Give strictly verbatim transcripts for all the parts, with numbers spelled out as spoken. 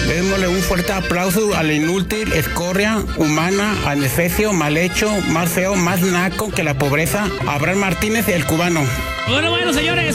Démosle un fuerte aplauso al inútil, escoria, humana, adefesio, mal hecho, más feo, más naco que la pobreza, Abraham Martínez, el cubano. Bueno, bueno, señores.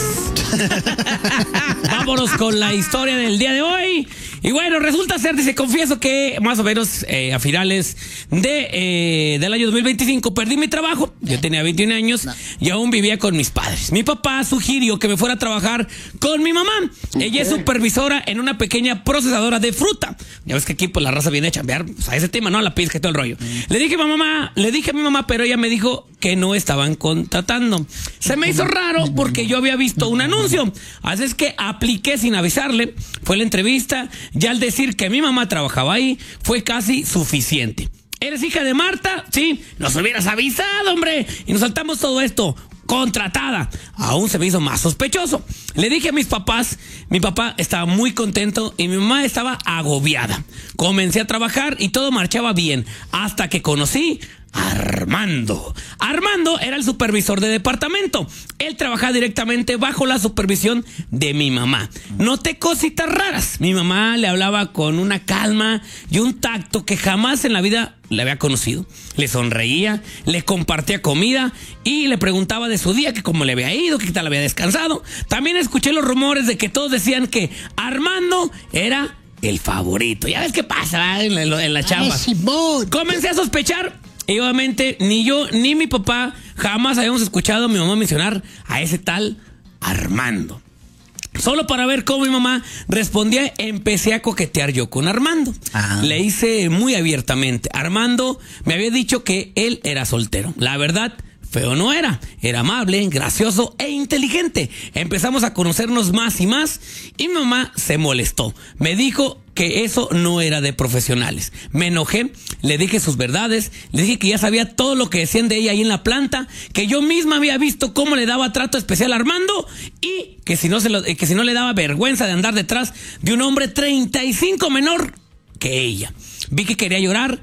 Vámonos con la historia del día de hoy. Y bueno, resulta ser, dice, confieso que más o menos eh, a finales de eh, del año dos mil veinticinco perdí mi trabajo. Yo tenía veintiún años no. y aún vivía con mis padres. Mi papá sugirió que me fuera a trabajar con mi mamá. Okay. Ella es supervisora en una pequeña procesadora de fruta. Ya ves que aquí pues la raza viene a chambear, o sea, ese tema, ¿no? La pizca y todo el rollo. Mm. Le dije a mi mamá, le dije a mi mamá, pero ella me dijo que no estaban contratando. Se me hizo raro porque yo había visto un anuncio. Así es que apliqué sin avisarle. Fue la entrevista. Ya al decir que mi mamá trabajaba ahí, fue casi suficiente. ¿Eres hija de Marta? Sí. Nos hubieras avisado, hombre. Y nos saltamos todo esto. Contratada. Aún se me hizo más sospechoso. Le dije a mis papás, mi papá estaba muy contento y mi mamá estaba agobiada. Comencé a trabajar y todo marchaba bien, hasta que conocí a Armando. Armando era el supervisor de departamento. Él trabajaba directamente bajo la supervisión de mi mamá. Noté cositas raras. Mi mamá le hablaba con una calma y un tacto que jamás en la vida le había conocido. Le sonreía, le compartía comida y le preguntaba de su día, que cómo le había ido, que tal había descansado. También escuché los rumores de que todos decían que Armando era el favorito. Ya ves qué pasa en la, en la chamba. Comencé a sospechar y obviamente ni yo ni mi papá jamás habíamos escuchado a mi mamá mencionar a ese tal Armando. Solo para ver cómo mi mamá respondía, empecé a coquetear yo con Armando. Ah. Le hice muy abiertamente. Armando me había dicho que él era soltero. La verdad, feo no era. Era amable, gracioso e inteligente. Empezamos a conocernos más y más y mi mamá se molestó. Me dijo que eso no era de profesionales. Me enojé, le dije sus verdades, le dije que ya sabía todo lo que decían de ella ahí en la planta, que yo misma había visto cómo le daba trato especial a Armando y que si no, se lo, que si no le daba vergüenza de andar detrás de un hombre treinta y cinco menor que ella. Vi que quería llorar,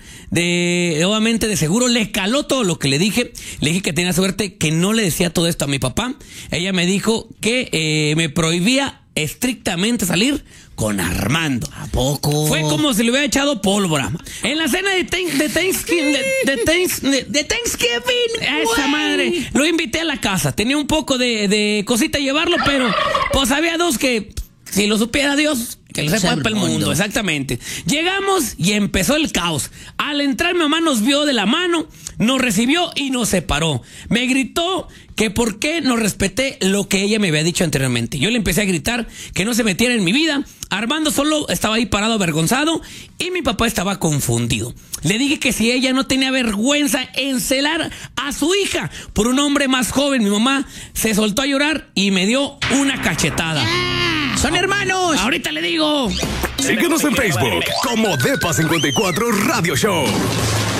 de, obviamente de seguro le caló todo lo que le dije. Le dije que tenía suerte que no le decía todo esto a mi papá. Ella me dijo que eh, me prohibía estrictamente salir con Armando. ¿A poco? Fue como si le hubiera echado pólvora. En la cena de, ten, de, Thanksgiving, de, de, thanks, de, de Thanksgiving, esa madre, lo invité a la casa. Tenía un poco de, de cosita a llevarlo, pero pues había dos que, si lo supiera Dios, que le sepa para el mundo. Exactamente. Llegamos y empezó el caos. Al entrar mi mamá nos vio de la mano, nos recibió y nos separó. Me gritó que por qué no respeté lo que ella me había dicho anteriormente. Yo le empecé a gritar que no se metiera en mi vida. Armando solo estaba ahí parado avergonzado y mi papá estaba confundido. Le dije que si ella no tenía vergüenza en celar a su hija por un hombre más joven, mi mamá se soltó a llorar y me dio una cachetada. ¡Son hermanos! Ahorita le digo. Síguenos en Facebook como Depa cincuenta y cuatro Radio Show.